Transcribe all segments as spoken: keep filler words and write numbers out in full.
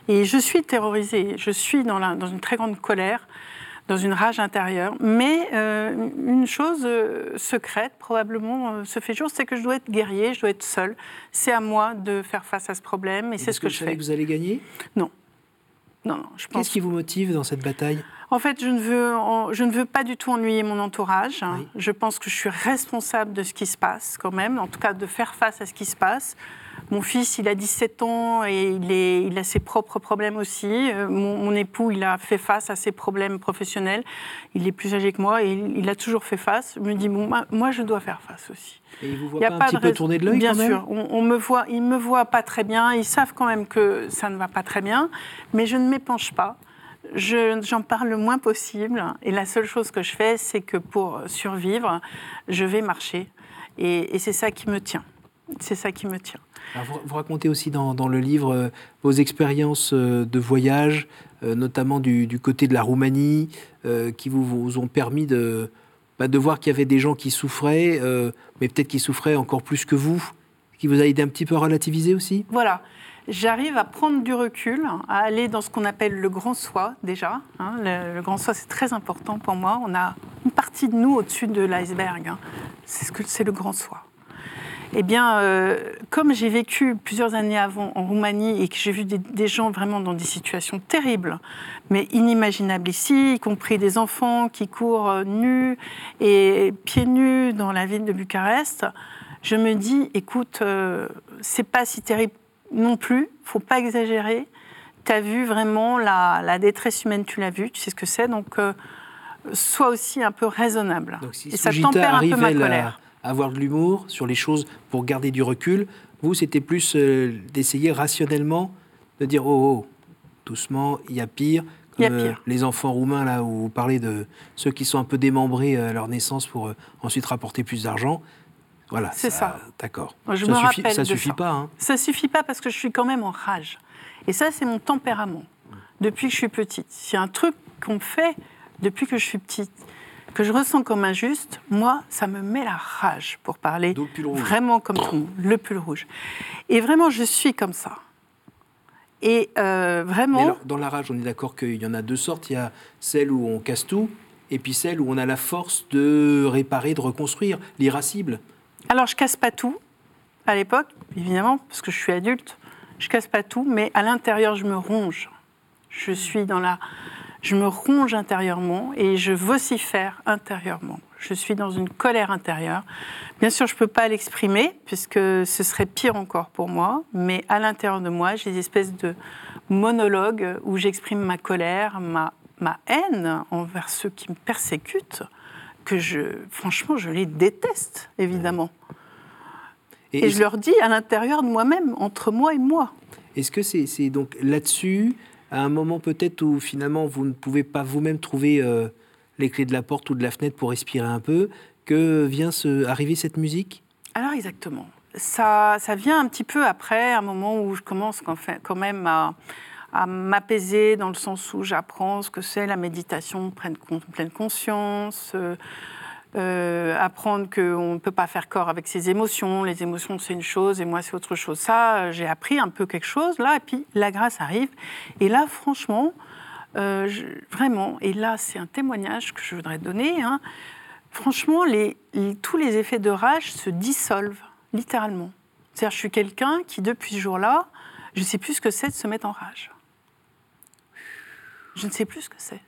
Et je suis terrorisée, je suis dans, la, dans une très grande colère, dans une rage intérieure. Mais euh, une chose euh, secrète, probablement, euh, se fait jour, c'est que je dois être guerrier, je dois être seule. C'est à moi de faire face à ce problème, et, et c'est ce que, que je fais. Vous savez que vous allez gagner ? Non. Non, non, je pense... Qu'est-ce qui vous motive dans cette bataille ? En fait, je ne, veux, je ne veux pas du tout ennuyer mon entourage. Oui. Je pense que je suis responsable de ce qui se passe, quand même, en tout cas de faire face à ce qui se passe. Mon fils, il a dix-sept ans et il, est, il a ses propres problèmes aussi. Mon, mon époux, il a fait face à ses problèmes professionnels. Il est plus âgé que moi et il, il a toujours fait face. Je me dis, bon, moi, je dois faire face aussi. Et ils vous voient pas un petit peu tourner de l'œil quand même ? Bien sûr, on, on me voit, ils ne me voient pas très bien. Ils savent quand même que ça ne va pas très bien, mais je ne m'épanche pas. Je, j'en parle le moins possible. Et la seule chose que je fais, c'est que pour survivre, je vais marcher. Et, et c'est ça qui me tient. C'est ça qui me tient. Alors vous, vous racontez aussi dans, dans le livre euh, vos expériences euh, de voyage, euh, notamment du, du côté de la Roumanie, euh, qui vous, vous ont permis de, bah, de voir qu'il y avait des gens qui souffraient, euh, mais peut-être qui souffraient encore plus que vous, qui vous a aidé un petit peu à relativiser aussi. Voilà. J'arrive à prendre du recul, à aller dans ce qu'on appelle le grand soi, déjà. Hein, le, le grand soi, c'est très important pour moi. On a une partie de nous au-dessus de l'iceberg. Hein. C'est, ce que, c'est le grand soi. Eh bien, euh, comme j'ai vécu plusieurs années avant en Roumanie et que j'ai vu des, des gens vraiment dans des situations terribles, mais inimaginables ici, y compris des enfants qui courent nus et pieds nus dans la ville de Bucarest, je me dis, écoute, euh, c'est pas si terrible non plus, faut pas exagérer. Tu as vu vraiment la, la détresse humaine, tu l'as vu, tu sais ce que c'est, donc euh, sois aussi un peu raisonnable. Donc, si et ça Soujita tempère un peu ma la... colère. avoir de l'humour sur les choses pour garder du recul. Vous, c'était plus euh, d'essayer rationnellement de dire « Oh, oh, doucement, il y a pire ». Il y a pire. Euh, les enfants roumains, là, où vous parlez de ceux qui sont un peu démembrés à leur naissance pour euh, ensuite rapporter plus d'argent. Voilà, c'est ça. ça. D'accord. Je ça me suffit, rappelle ça de suffit ça. pas. Hein. Ça suffit pas parce que je suis quand même en rage. Et ça, c'est mon tempérament. Depuis que je suis petite. S'il y a un truc qu'on me fait depuis que je suis petite, que je ressens comme injuste, moi, ça me met la rage, pour parler vraiment comme tout le monde, le pull rouge. Et vraiment, je suis comme ça. Et euh, vraiment... Mais alors, dans la rage, on est d'accord qu'il y en a deux sortes. Il y a celle où on casse tout, et puis celle où on a la force de réparer, de reconstruire, l'irascible. Alors, je casse pas tout, à l'époque, évidemment, parce que je suis adulte. Je casse pas tout, mais à l'intérieur, je me ronge. Je suis dans la... Je me ronge intérieurement et je vocifère intérieurement. Je suis dans une colère intérieure. Bien sûr, je ne peux pas l'exprimer, puisque ce serait pire encore pour moi, mais à l'intérieur de moi, j'ai des espèces de monologues où j'exprime ma colère, ma, ma haine envers ceux qui me persécutent, que je, franchement, je les déteste, évidemment. Et, et je leur dis à l'intérieur de moi-même, entre moi et moi. Est-ce que c'est, c'est donc là-dessus... à un moment peut-être où finalement vous ne pouvez pas vous-même trouver euh, les clés de la porte ou de la fenêtre pour respirer un peu, que vient se, arriver cette musique ? Alors exactement. Ça, ça vient un petit peu après, un moment où je commence quand même à, à m'apaiser, dans le sens où j'apprends ce que c'est la méditation, prendre pleine conscience, euh, euh, apprendre qu'on ne peut pas faire corps avec ses émotions. Les émotions, c'est une chose et moi, c'est autre chose. Ça, j'ai appris un peu quelque chose, là, et puis la grâce arrive. Et là, franchement, euh, je, vraiment, et là, c'est un témoignage que je voudrais donner, hein, franchement, les, les, tous les effets de rage se dissolvent, littéralement. C'est-à-dire, je suis quelqu'un qui, depuis ce jour-là, je ne sais plus ce que c'est de se mettre en rage. Je ne sais plus ce que c'est.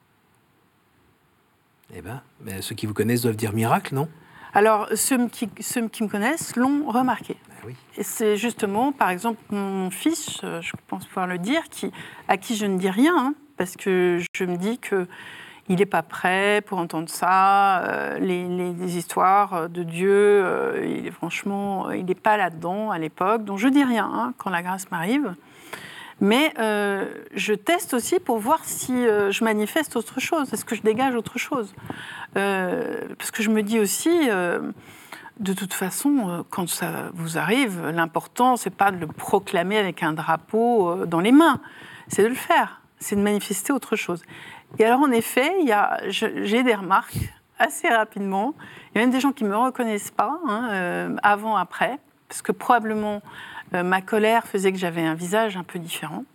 Eh bien, ben, ceux qui vous connaissent doivent dire miracle, non ? Alors, ceux qui, ceux qui me connaissent l'ont remarqué. Ben oui. Et c'est justement, par exemple, mon fils, je pense pouvoir le dire, qui, à qui je ne dis rien, hein, parce que je me dis qu'il n'est pas prêt pour entendre ça, euh, les, les, les histoires de Dieu, euh, il est, franchement, il n'est pas là-dedans à l'époque, donc je ne dis rien hein, quand la grâce m'arrive. Mais euh, je teste aussi pour voir si euh, je manifeste autre chose, est-ce que je dégage autre chose euh, parce que je me dis aussi, euh, de toute façon, euh, quand ça vous arrive, l'important, c'est pas de le proclamer avec un drapeau euh, dans les mains, c'est de le faire, c'est de manifester autre chose. Et alors, en effet, il y a, je, j'ai des remarques assez rapidement. Il y a même des gens qui ne me reconnaissent pas, hein, euh, avant, après, parce que probablement... Euh, ma colère faisait que j'avais un visage un peu différent.